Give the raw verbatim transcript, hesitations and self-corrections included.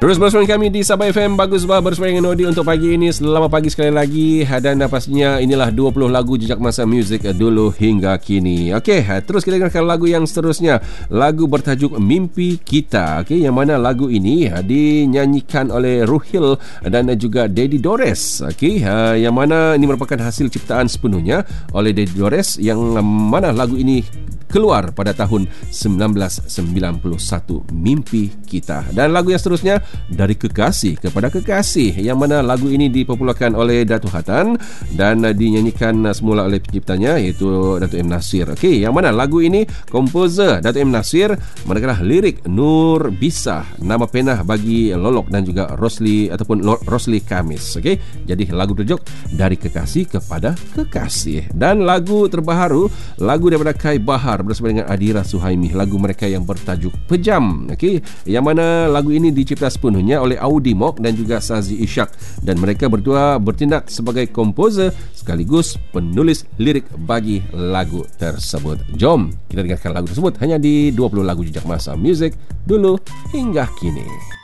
Terus bersama kami di Sabah F M. Bagus bah bersama dengan Nodi untuk pagi ini. Selamat pagi sekali lagi. Dan pastinya inilah dua puluh lagu jejak masa muzik dulu hingga kini. Okey, terus kita dengarkan lagu yang seterusnya. Lagu bertajuk Mimpi Kita. Okey, yang mana lagu ini dinyanyikan oleh Ruhil dan juga Daddy Dores. Okey, yang mana ini merupakan hasil ciptaan sepenuhnya oleh Daddy Dores, yang mana lagu ini keluar pada tahun sembilan belas sembilan puluh satu. Mimpi Kita. Dan lagu yang seterusnya Dari Kekasih Kepada Kekasih, yang mana lagu ini dipopularkan oleh Datuk Hatan dan dinyanyikan semula oleh penciptanya iaitu Datuk M. Nasir. Okey, yang mana lagu ini komposer Datuk M. Nasir, manakala lirik Nur Bisah, nama penah bagi Lolok dan juga Rosli ataupun Rosli Kamis. Okey, jadi lagu bertajuk Dari Kekasih Kepada Kekasih. Dan lagu terbaru, lagu daripada Kai Bahar bersama dengan Adira Suhaimi, lagu mereka yang bertajuk Pejam. Okey, yang mana lagu ini dicipta sepenuhnya oleh Audi Mok dan juga Sazi Ishak, dan mereka berdua bertindak sebagai komposer sekaligus penulis lirik bagi lagu tersebut. Jom kita dengarkan lagu tersebut hanya di dua puluh lagu jejak masa muzik dulu hingga kini.